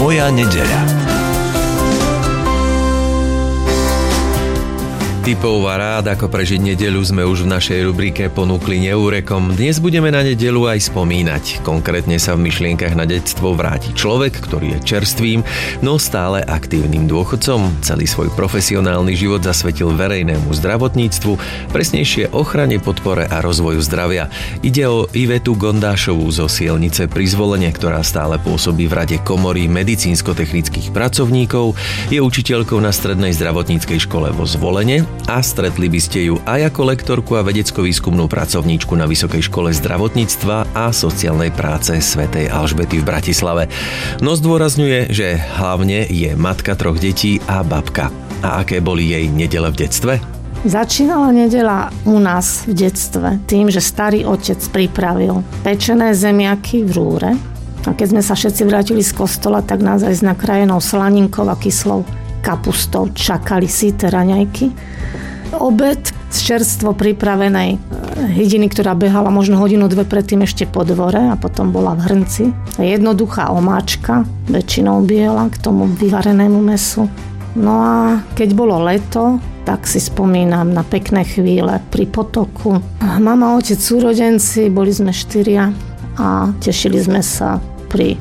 Moja nedeľa. Tipov a rád, ako prežiť nedeľu, sme už v našej rubrike ponúkli neúrekom. Dnes budeme na nedeľu aj spomínať. Konkrétne sa v myšlienkach na detstvo vráti človek, ktorý je čerstvým, no stále aktívnym dôchodcom. Celý svoj profesionálny život zasvetil verejnému zdravotníctvu, presnejšie ochrane, podpore a rozvoju zdravia. Ide o Ivetu Gondášovú zo Sielnice pri Zvolene, ktorá stále pôsobí v Rade komory medicínsko-technických pracovníkov, je učiteľkou na strednej zdravotníckej škole vo Zvolene a stretli by ste ju aj ako lektorku a vedecko-výskumnú pracovníčku na Vysokej škole zdravotníctva a sociálnej práce svätej Alžbety v Bratislave. No zdôrazňuje, že hlavne je matka 3 detí a babka. A aké boli jej nedele v detstve? Začínala nedeľa u nás v detstve tým, že starý otec pripravil pečené zemiaky v rúre. A keď sme sa všetci vrátili z kostola, tak nás aj s nakrájenou slaninkou a kyslou kapustou čakali síte raňajky. Obed z čerstvo pripravenej hydiny, ktorá behala možno hodinu, dve predtým ešte po dvore a potom bola v hrnci. Jednoduchá omáčka, väčšinou biela, k tomu vyvarenému mäsu. No a keď bolo leto, tak si spomínam na pekné chvíle pri potoku. Mama, otec, súrodenci, boli sme 4 a tešili sme sa pri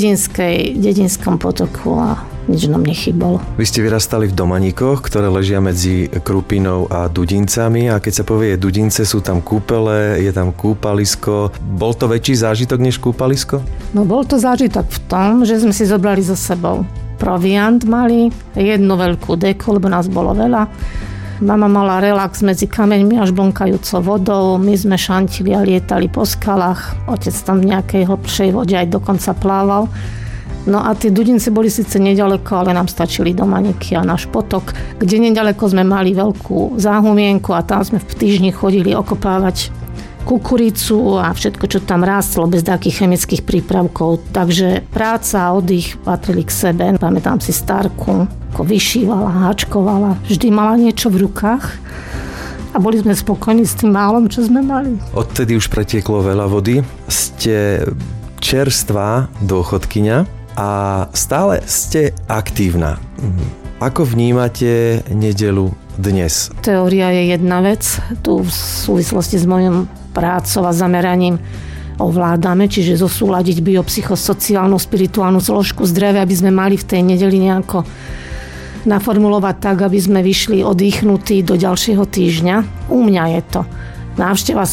dedinskom potoku a nič nám nechybalo. Vy ste vyrastali v domaníkoch, ktoré ležia medzi Krupinou a Dudincami a keď sa povie Dudince, sú tam kúpele, je tam kúpalisko. Bol to väčší zážitok než kúpalisko? No bol to zážitok v tom, že sme si zobrali so sebou proviant mali, jednu veľkú deku, lebo nás bolo veľa. Mama mala relax medzi kameňmi až blnkajúcou vodou, my sme šantili a lietali po skalách. Otec tam v nejakej hlbšej vode aj dokonca plával. No a tie Dudince boli síce nedaleko, ale nám stačili domaníky a náš potok, kde nedaleko sme mali veľkú záhumienku a tam sme v týždni chodili okopávať kukuricu a všetko, čo tam rástlo, bez takých chemických prípravkov. Takže práca a oddych patrili k sebe. Pamätám si starku, ako vyšívala, háčkovala, vždy mala niečo v rukách a boli sme spokojní s tým málom, čo sme mali. Odtedy už pretieklo veľa vody. Ste čerstvá dôchodkyňa a stále ste aktívna. Ako vnímate nedeľu dnes? Teória je jedna vec. Tu v súvislosti s mojou prácou a zameraním ovládame, čiže zosúladiť biopsychosociálnu, spirituálnu zložku zdravia, aby sme mali v tej nedeli nejako naformulovať tak, aby sme vyšli oddychnutí do ďalšieho týždňa. U mňa je to návšteva